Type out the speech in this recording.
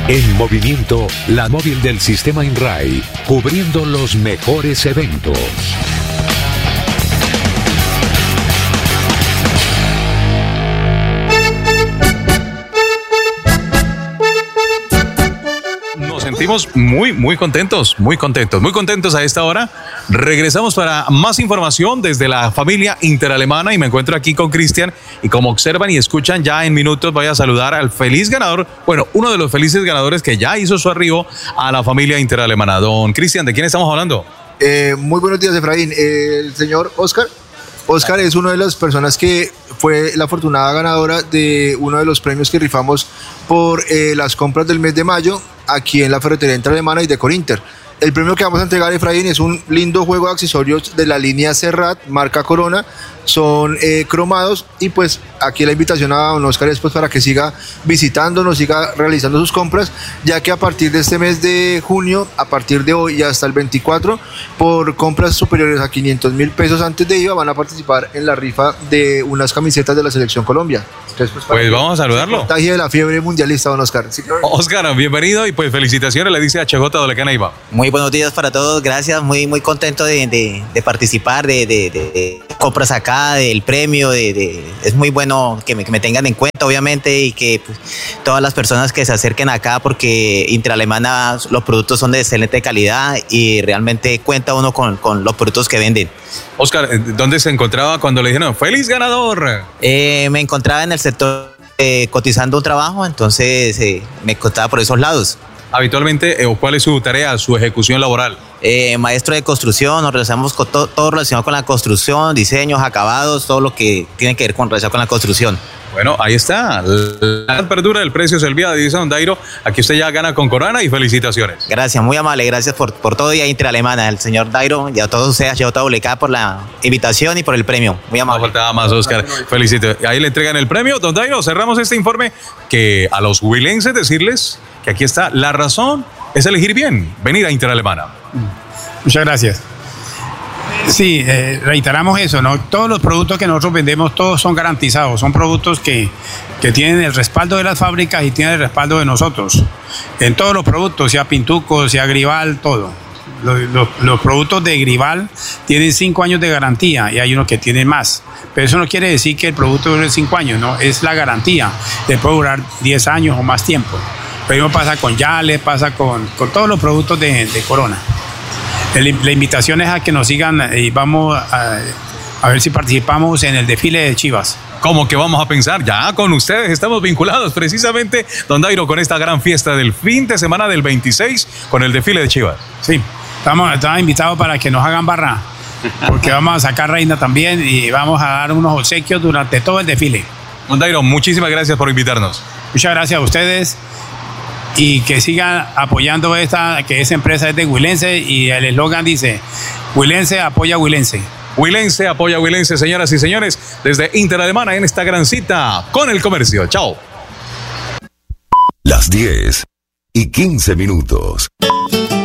En movimiento, la móvil del sistema INRAI, cubriendo los mejores eventos. Nos sentimos muy contentos a esta hora. Regresamos para más información desde la familia interalemana y me encuentro aquí con Cristian y como observan y escuchan ya en minutos voy a saludar al feliz ganador, bueno, uno de los felices ganadores que ya hizo su arribo a la familia interalemana. Don Cristian, ¿de quién estamos hablando? Muy buenos días, Efraín. El señor Oscar es una de las personas que fue la afortunada ganadora de uno de los premios que rifamos por las compras del mes de mayo aquí en la Ferretería Interalemana y de Corinter. El premio que vamos a entregar, Efraín, es un lindo juego de accesorios de la línea Serrat, marca Corona. Son cromados y pues aquí la invitación a don Oscar es pues para que siga visitándonos, siga realizando sus compras, ya que a partir de este mes de junio, a partir de hoy y hasta el 24, por compras superiores a 500,000 pesos antes de IVA, van a participar en la rifa de unas camisetas de la Selección Colombia. Entonces, pues vamos a saludarlo. Contagie de la fiebre mundialista, don Oscar. ¿Sí, claro? Oscar, bienvenido y pues felicitaciones, le dice HJ Dolecana IVA. Muy buenos días para todos, gracias, muy contento de participar, de compras acá, del premio, es muy bueno que me tengan en cuenta, obviamente, y que pues, todas las personas que se acerquen acá, porque Interalemana, los productos son de excelente calidad y realmente cuenta uno con los productos que venden. Oscar, ¿dónde se encontraba cuando le dijeron ¡feliz ganador? Me encontraba en el sector cotizando un trabajo, entonces me encontraba por esos lados. Habitualmente, ¿cuál es su tarea, su ejecución laboral? Maestro de construcción, nos realizamos con todo relacionado con la construcción, diseños, acabados, todo lo que tiene que ver con relacionado con la construcción. Bueno, ahí está, la apertura del precio Selvia, dice don Dairo, aquí usted ya gana con Corona y felicitaciones. Gracias, muy amable, gracias por todo y a Interalemana, el señor Dairo y a todos ustedes, HJWK, por la invitación y por el premio, muy amable. No faltaba más, Oscar, felicito. Ahí le entregan el premio, don Dairo, cerramos este informe, que a los huilenses decirles que aquí está, la razón es elegir bien, venir a Interalemana. Muchas gracias. Sí, reiteramos eso, ¿no? Todos los productos que nosotros vendemos, todos son garantizados, son productos que tienen el respaldo de las fábricas y tienen el respaldo de nosotros. En todos los productos, sea Pintuco, sea Grival, todo. Los productos de Grival tienen 5 años de garantía y hay unos que tienen más. Pero eso no quiere decir que el producto dure 5 años, ¿no? Es la garantía, le puede durar 10 años o más tiempo. Lo mismo pasa con Yale, pasa con todos los productos de Corona. La invitación es a que nos sigan y vamos a ver si participamos en el desfile de Chivas. ¿Cómo que vamos a pensar? Ya con ustedes estamos vinculados precisamente, don Dairo, con esta gran fiesta del fin de semana del 26 con el desfile de Chivas. Sí, estamos invitados para que nos hagan barra, porque vamos a sacar reina también y vamos a dar unos obsequios durante todo el desfile. Don Dairo, muchísimas gracias por invitarnos. Muchas gracias a ustedes. Y que sigan apoyando que esa empresa es de Huilense y el eslogan dice, Huilense apoya Huilense. Huilense apoya Huilense, señoras y señores, desde Interalemana en esta gran cita con el comercio. Chao. Las 10:15.